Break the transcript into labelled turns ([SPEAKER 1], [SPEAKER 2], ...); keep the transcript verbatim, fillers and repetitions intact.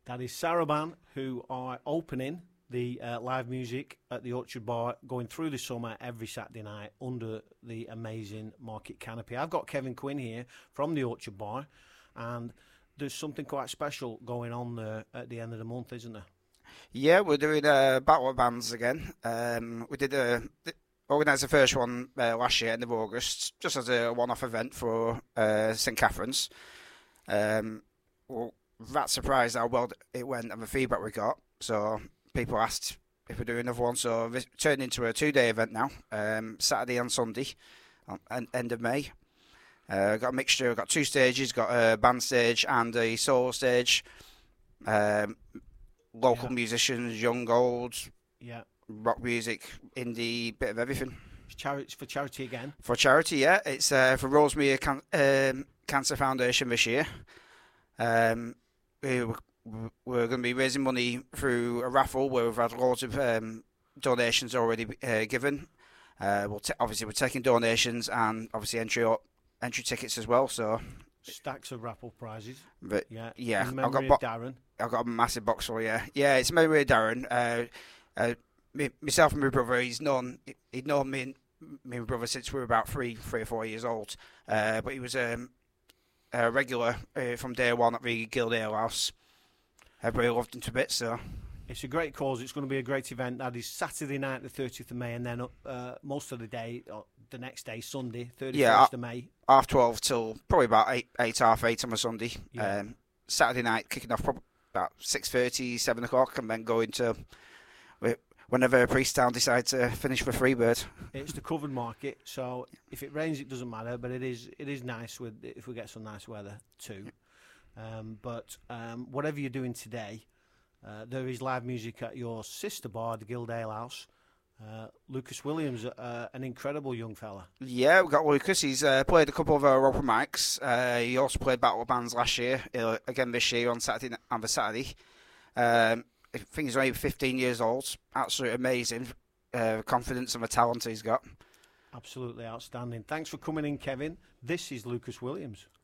[SPEAKER 1] That is Saraban, who are opening the uh, live music at the Orchard Bar, going through the summer every Saturday night under the amazing market canopy. I've got Kevin Quinn here from the Orchard Bar, and there's something quite special going on there at the end of the month, isn't there?
[SPEAKER 2] Yeah, we're doing uh, battle bands again. Um, we did a organised the first one uh, last year, end of August, just as a one-off event for uh, St Catherine's. Um, well, that surprised how well it went and the feedback we got. So people asked if we're doing another one. So it turned into a two-day event now, um, Saturday and Sunday, on end of May. Uh, got a mixture. Got two stages. Got a band stage and a solo stage. Um, local yeah. musicians, young, old.
[SPEAKER 1] Yeah.
[SPEAKER 2] Rock music, indie, bit of everything.
[SPEAKER 1] It's, chari- it's for charity again.
[SPEAKER 2] For charity, yeah. It's uh, for Rosemere Can- um, Cancer Foundation this year. Um, we were, we're going to be raising money through a raffle where we've had loads of um, donations already uh, given. Uh, we'll t- obviously we're taking donations and obviously entry entry tickets as well. So
[SPEAKER 1] stacks of raffle prizes.
[SPEAKER 2] But
[SPEAKER 1] yeah,
[SPEAKER 2] yeah.
[SPEAKER 1] In memory
[SPEAKER 2] I've got
[SPEAKER 1] bo- of Darren.
[SPEAKER 2] I've got a massive box full. Yeah, yeah. It's in memory of Darren. Uh, uh, me, myself and my brother. He's known he'd known me and me and my brother since we were about three, three or four years old. Uh, but he was um, a regular uh, from day one at the Guild Ale House. Everybody loved him to bits. So
[SPEAKER 1] it's a great cause. It's going to be a great event. That is Saturday night, the thirtieth of May, and then uh, most of the day, uh, the next day, Sunday, thirty-first
[SPEAKER 2] yeah,
[SPEAKER 1] of May.
[SPEAKER 2] Half twelve till probably about eight, eight half eight on a Sunday.
[SPEAKER 1] Yeah.
[SPEAKER 2] Um, Saturday night kicking off probably about six thirty, seven o'clock, and then going to whenever Priesttown decide to finish for Freebird.
[SPEAKER 1] It's the covered market, so if it rains, it doesn't matter. But it is it is nice with if we get some nice weather too. Um, but um, whatever you're doing today, uh, there is live music at your sister bar, the Guild Ale House. Uh, Lucas Williams, uh, an incredible young fella.
[SPEAKER 2] Yeah, we've got Lucas. He's uh, played a couple of our open mics. Uh, he also played battle bands last year, uh, again this year on Saturday on the Saturday. Um, I think he's only fifteen years old. Absolutely amazing. Uh, confidence and the talent he's got.
[SPEAKER 1] Absolutely outstanding. Thanks for coming in, Kevin. This is Lucas Williams.